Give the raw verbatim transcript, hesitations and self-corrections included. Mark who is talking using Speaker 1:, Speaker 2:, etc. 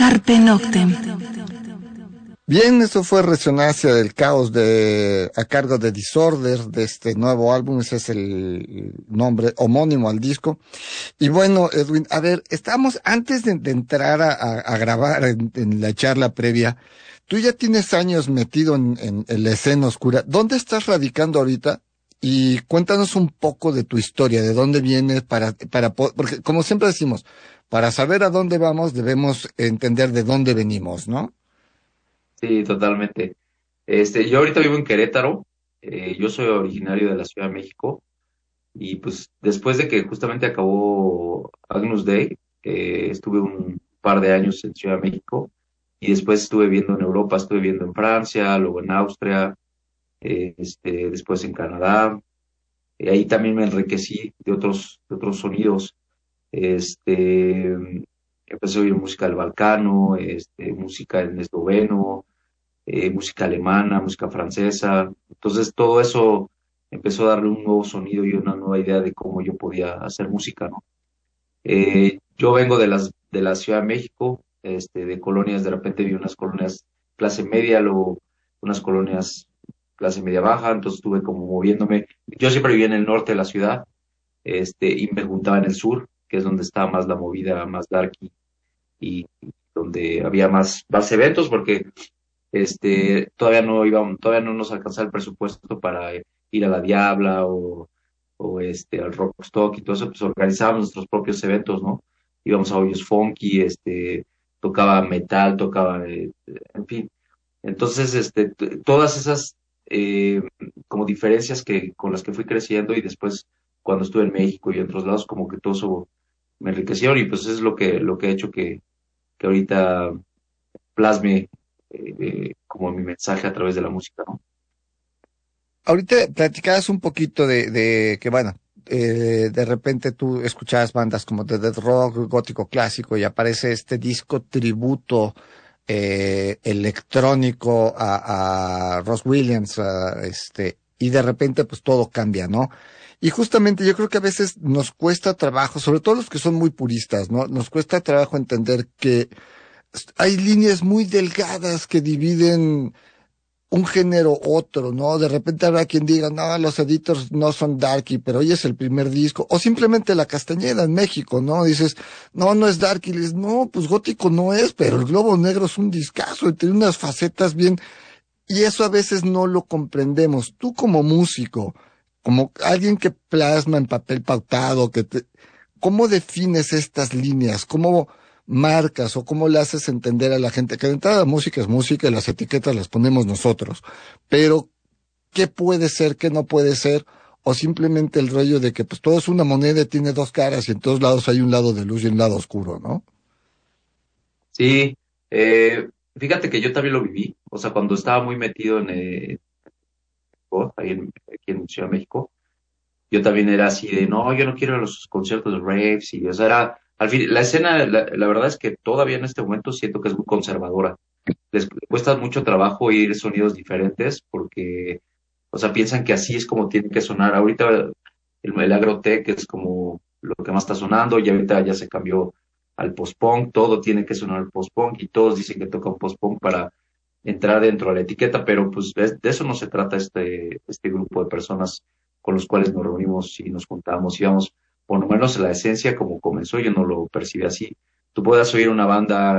Speaker 1: Carpe Noctem.
Speaker 2: Bien, eso fue Resonancia del Caos de a cargo de Disorder, de este nuevo álbum. Ese es el nombre homónimo al disco. Y bueno, Edwin, a ver, estamos antes de, de entrar a, a, a grabar en, en la charla previa. Tú ya tienes años metido en, en, en la escena oscura. ¿Dónde estás radicando ahorita? Y cuéntanos un poco de tu historia, de dónde vienes, para, para, porque como siempre decimos, para saber a dónde vamos debemos entender de dónde venimos, ¿no?
Speaker 3: Sí, totalmente. Este, yo ahorita vivo en Querétaro, eh, yo soy originario de la Ciudad de México y pues después de que justamente acabó Agnus Dei, eh, estuve un par de años en Ciudad de México y después estuve viendo en Europa, estuve viendo en Francia, luego en Austria, eh, este, después en Canadá. Eh, ahí también me enriquecí de otros, de otros sonidos. Este, empecé a oír música del Balcano, este, música en esloveno, eh, música alemana, música francesa. Entonces todo eso empezó a darle un nuevo sonido y una nueva idea de cómo yo podía hacer música, ¿no? Eh, yo vengo de las de la Ciudad de México, este, de colonias, de repente vi unas colonias clase media, luego unas colonias clase media baja, entonces estuve como moviéndome. Yo siempre viví en el norte de la ciudad, este, y me juntaba en el sur, que es donde estaba más la movida, más darky, y donde había más, más eventos, porque este, todavía no íbamos, todavía no nos alcanzaba el presupuesto para ir a la Diabla o, o este, al Rockstock y todo eso, pues organizábamos nuestros propios eventos, ¿no? Íbamos a hoyos funky, este, tocaba metal, tocaba, eh, en fin. Entonces, este, t- todas esas eh, como diferencias que con las que fui creciendo y después cuando estuve en México y en otros lados, como que todo eso me enriquecieron y pues es lo que, lo que ha hecho que, que ahorita plasme eh, eh, como mi mensaje a través de la música, ¿no?
Speaker 2: Ahorita platicabas un poquito de, de que, bueno, eh, de repente tú escuchabas bandas como de Death Rock, gótico clásico, y aparece este disco tributo eh, electrónico a, a Ross Williams, a, este, y de repente pues todo cambia, ¿no? Y justamente yo creo que a veces nos cuesta trabajo, sobre todo los que son muy puristas, ¿no? Nos cuesta trabajo entender que hay líneas muy delgadas que dividen un género otro, ¿no? De repente habrá quien diga, no, los editors no son darky, pero hoy es el primer disco, o simplemente La Castañeda en México, ¿no? Dices, no, no es darky, y dices, no, pues gótico no es, pero El Globo Negro es un discazo y tiene unas facetas bien, y eso a veces no lo comprendemos. Tú como músico, como alguien que plasma en papel pautado, que te, ¿cómo defines estas líneas? ¿Cómo marcas o cómo le haces entender a la gente que de entrada música es música y las etiquetas las ponemos nosotros? Pero, ¿qué puede ser, qué no puede ser? O simplemente el rollo de que pues todo es una moneda y tiene dos caras y en todos lados hay un lado de luz y un lado oscuro, ¿no?
Speaker 3: Sí, eh, fíjate que yo también lo viví, o sea, cuando estaba muy metido en, eh, ahí en, aquí en Ciudad de México, yo también era así de, no, yo no quiero ir a los conciertos de raves, y o sea, era, al fin, la escena, la, la verdad es que todavía en este momento siento que es muy conservadora. Les cuesta mucho trabajo oír sonidos diferentes porque, o sea, piensan que así es como tiene que sonar. Ahorita el, el agrotech es como lo que más está sonando y ahorita ya se cambió al post-punk, todo tiene que sonar al post-punk y todos dicen que tocan post-punk para entrar dentro de la etiqueta, pero pues de, de eso no se trata este, este grupo de personas con los cuales nos reunimos y nos juntamos y vamos, por lo menos la esencia como comenzó, yo no lo percibí así. Tú puedas oír una banda